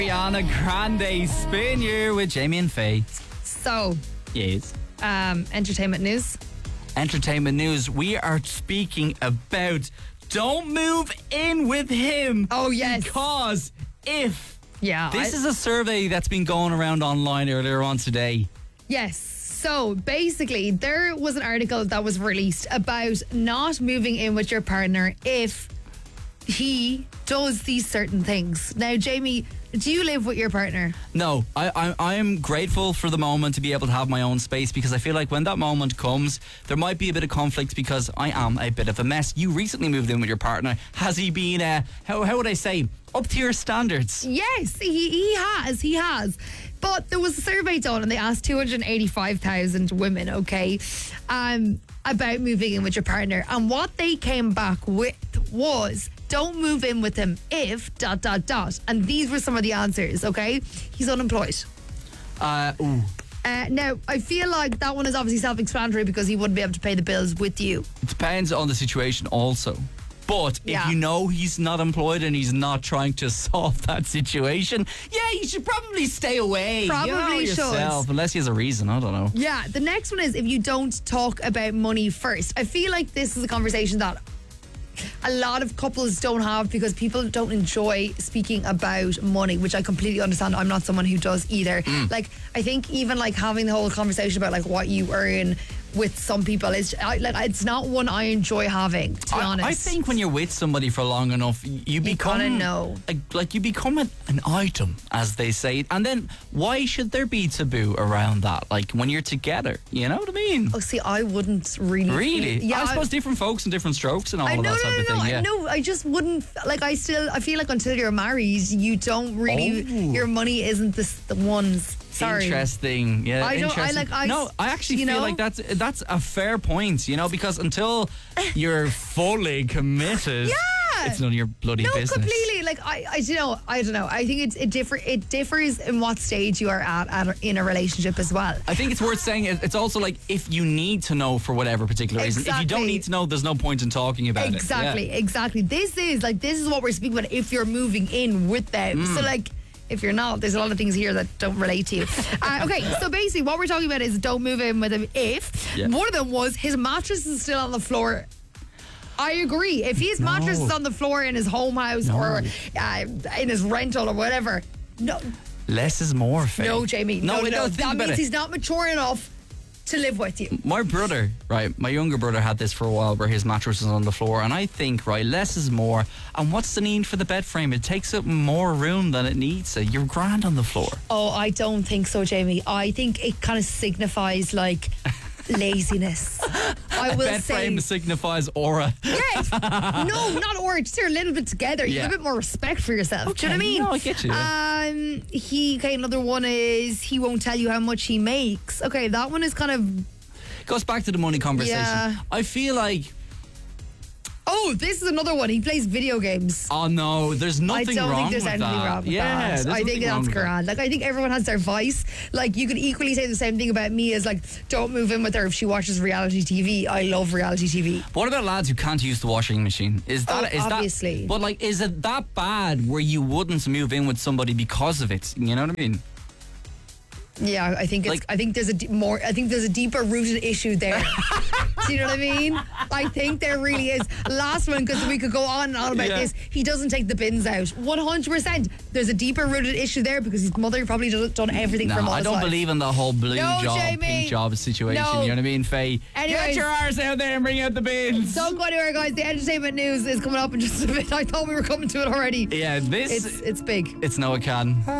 Ariana Grande, Spin You with Jamie and Faye. So, Yes. entertainment news. Entertainment news. We are speaking about don't move in with him. Oh, yes. Because if... Yeah. This is a survey that's been going around online earlier on today. Yes. So basically, there was an article that was released about not moving in with your partner if he does these certain things. Now, Jamie, do you live with your partner? No, I am grateful for the moment to be able to have my own space, because I feel like when that moment comes, there might be a bit of conflict because I am a bit of a mess. You recently moved in with your partner. Has he been, how would I say, up to your standards? Yes, he has. But there was a survey done and they asked 285,000 women, okay, about moving in with your partner. And what they came back with was, don't move in with him if ... And these were some of the answers, okay? He's unemployed. Ooh. Now, I feel like that one is obviously self-explanatory because he wouldn't be able to pay the bills with you. It depends on the situation also. But if you know he's not employed and he's not trying to solve that situation, you should probably stay away. Probably yourself, unless he has a reason. I don't know. Yeah, the next one is if you don't talk about money first. I feel like this is a conversation that a lot of couples don't have because people don't enjoy speaking about money, which I completely understand. I'm not someone who does either. Like, I think even like having the whole conversation about like what you earn with some people is it's not one I enjoy having, to be honest. I think when you're with somebody for long enough, you become gotta know. Like you become an item, as they say. And then why should there be taboo around that? Like when you're together, you know what I mean? Oh, see, I wouldn't really. Yeah, I suppose different folks and different strokes and all of that type of thing. Yeah. No, I just wouldn't. Like, I feel like until you're married, you don't really. Your money isn't the one's. Sorry. Interesting. Yeah, I actually feel like that's a fair point, because until you're fully committed, it's none of your bloody business. No, completely. Like, I don't know. I think it differs in what stage you are at in a relationship as well. I think it's worth saying it's also like if you need to know for whatever particular reason. If you don't need to know, there's no point in talking about it. Exactly. This is what we're speaking about if you're moving in with them. So like, if you're not, there's a lot of things here that don't relate to you. Okay, so basically what we're talking about is don't move in with him if one of them was his mattress is still on the floor. I agree. If his mattress is on the floor in his home house or in his rental or whatever, no. Less is more, Faye. No, Jamie. No. That means he's not mature enough to live with you. My brother, my younger brother had this for a while where his mattress was on the floor, and I think, less is more. And what's the need for the bed frame? It takes up more room than it needs. You're grand on the floor. Oh, I don't think so, Jamie. I think it kind of signifies like laziness. I will bed say frame signifies aura. Yes. No, not aura. Just you're a little bit together. You have a bit more respect for yourself. Okay. Do you know what I mean? No, I get you. Another one is he won't tell you how much he makes. Okay, that one is kind of goes back to the money conversation. Yeah. I feel like. Oh, this is another one. He plays video games. Oh no, there's nothing wrong with that. I don't think there's anything wrong with that. I think that's grand. Like, I think everyone has their vice. Like, you could equally say the same thing about me as like, don't move in with her if she watches reality TV. I love reality TV. What about lads who can't use the washing machine? Obviously. But like, is it that bad where you wouldn't move in with somebody because of it? You know what I mean? Yeah, I think I think there's a deeper rooted issue there. Do you know what I mean? I think there really is. Last one, because we could go on and on about this. He doesn't take the bins out. 100%. There's a deeper rooted issue there because his mother probably done everything from all his life. I don't believe in the whole blue job, Jamie. pink job situation. No. You know what I mean, Faye? Anyways, get your arse out there and bring out the bins. Don't go anywhere, guys. The entertainment news is coming up in just a bit. I thought we were coming to it already. Yeah, it's big. It's Noah Can.